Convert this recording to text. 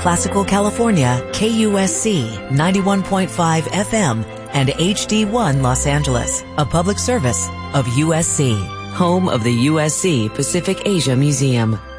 Classical California, KUSC 91.5 FM, and HD1 Los Angeles, a public service of USC, home of the USC Pacific Asia Museum.